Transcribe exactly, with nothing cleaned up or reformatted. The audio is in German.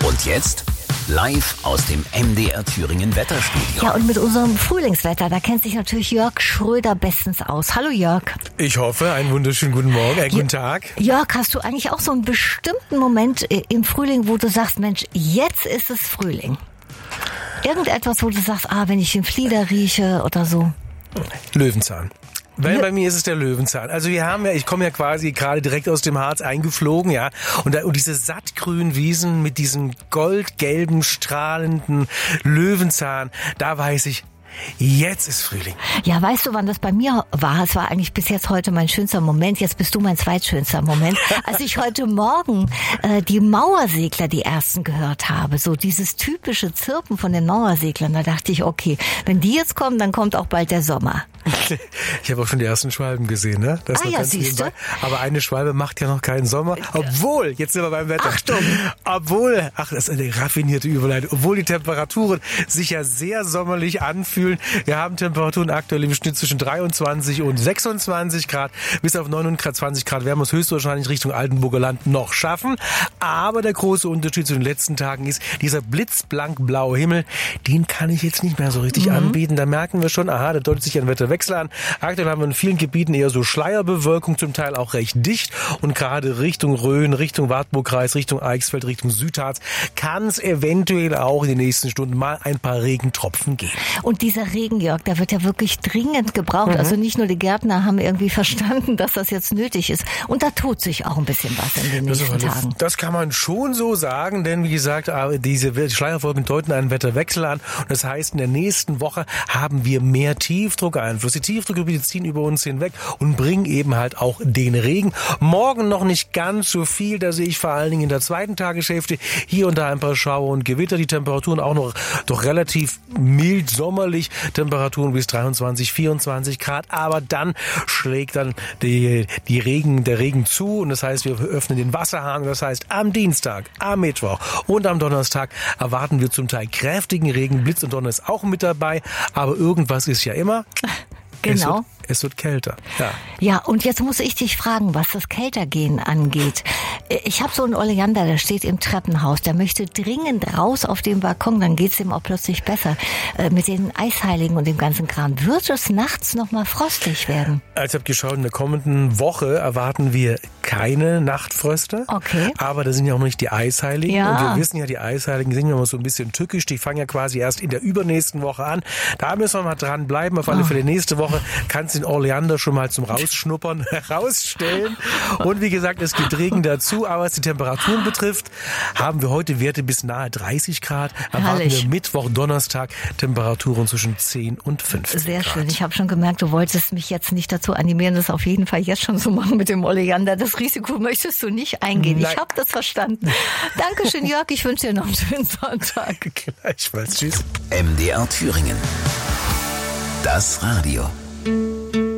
Und jetzt live aus dem M D R Thüringen Wetterstudio. Ja, und mit unserem Frühlingswetter, da kennt sich natürlich Jörg Schröder bestens aus. Hallo Jörg. Ich hoffe, einen wunderschönen guten Morgen, äh, guten Tag. Jörg, hast du eigentlich auch so einen bestimmten Moment im Frühling, wo du sagst, Mensch, jetzt ist es Frühling? Irgendetwas, wo du sagst, ah, wenn ich den Flieder rieche oder so? Löwenzahn. Weil bei mir ist es der Löwenzahn. Also wir haben ja, ich komme ja quasi gerade direkt aus dem Harz eingeflogen, ja. Und, da, und diese sattgrünen Wiesen mit diesem goldgelben, strahlenden Löwenzahn, da weiß ich, jetzt ist Frühling. Ja, weißt du, wann das bei mir war? Es war eigentlich bis jetzt heute mein schönster Moment. Jetzt bist du mein zweitschönster Moment. Als ich heute Morgen äh, die Mauersegler, die ersten gehört habe, so dieses typische Zirpen von den Mauerseglern, da dachte ich, okay, wenn die jetzt kommen, dann kommt auch bald der Sommer. Ich habe auch schon die ersten Schwalben gesehen, ne? Das ah ja, siehst du? Aber eine Schwalbe macht ja noch keinen Sommer. Obwohl, jetzt sind wir beim Wetter. Achtung! Obwohl, ach, das ist eine raffinierte Überleitung. Obwohl die Temperaturen sich ja sehr sommerlich anfühlen. Wir haben Temperaturen aktuell im Schnitt zwischen dreiundzwanzig und sechsundzwanzig Grad. Bis auf neunundzwanzig Grad werden wir es höchstwahrscheinlich Richtung Altenburger Land noch schaffen. Aber der große Unterschied zu den letzten Tagen ist, dieser blitzblank blaue Himmel, den kann ich jetzt nicht mehr so richtig mhm. anbieten. Da merken wir schon, aha, da deutet sich ein Wetterwechsel an. Aktuell haben wir in vielen Gebieten eher so Schleierbewölkung, zum Teil auch recht dicht. Und gerade Richtung Rhön, Richtung Wartburgkreis, Richtung Eichsfeld, Richtung Südharz kann es eventuell auch in den nächsten Stunden mal ein paar Regentropfen geben. Und dieser Regen, Jörg, der wird ja wirklich dringend gebraucht. Mhm. Also nicht nur die Gärtner haben irgendwie verstanden, dass das jetzt nötig ist. Und da tut sich auch ein bisschen was in den nächsten das, Tagen. Das kann man schon so sagen, denn wie gesagt, diese Schleierwolken deuten einen Wetterwechsel an. Und das heißt, in der nächsten Woche haben wir mehr Tiefdruckeinfluss. Die Tiefdruckgebiete ziehen über uns hinweg und bringen eben halt auch den Regen. Morgen noch nicht ganz so viel, da sehe ich vor allen Dingen in der zweiten Tageshälfte hier und da ein paar Schauer und Gewitter. Die Temperaturen auch noch doch relativ mild sommerlich. Temperaturen bis dreiundzwanzig, vierundzwanzig Grad. Aber dann schlägt dann die, die Regen, der Regen zu. Und das heißt, wir öffnen den Wasserhahn. Das heißt, am Dienstag, am Mittwoch und am Donnerstag erwarten wir zum Teil kräftigen Regen. Blitz und Donner ist auch mit dabei. Aber irgendwas ist ja immer. Genau. Es wird, es wird kälter. Ja. Ja, und jetzt muss ich dich fragen, was das Kältergehen angeht. Ich habe so einen Oleander, der steht im Treppenhaus. Der möchte dringend raus auf den Balkon. Dann geht's ihm auch plötzlich besser. Mit den Eisheiligen und dem ganzen Kram. Wird es nachts noch mal frostig werden? Ich habe geschaut, in der kommenden Woche erwarten wir keine Nachtfröste. Okay. Aber da sind ja auch noch nicht die Eisheiligen. Ja. Und wir wissen ja, die Eisheiligen sind ja immer so ein bisschen tückisch. Die fangen ja quasi erst in der übernächsten Woche an. Da müssen wir mal dranbleiben. Auf alle Fälle nächste Woche kannst du den Oleander schon mal zum Rausschnuppern herausstellen. Und wie gesagt, es gibt Regen dazu. Aber was die Temperaturen betrifft, haben wir heute Werte bis nahe dreißig Grad. Erwarten Herrlich. wir Mittwoch, Donnerstag Temperaturen zwischen zehn und fünfzehn Sehr Grad. schön. Ich habe schon gemerkt, du wolltest mich jetzt nicht dazu animieren, das auf jeden Fall jetzt schon zu machen mit dem Oleander. Das Risiko möchtest du nicht eingehen. Nein. Ich habe das verstanden. Dankeschön, Jörg. Ich wünsche dir noch einen schönen Sonntag. Gleichfalls. Tschüss. M D R Thüringen. Das Radio.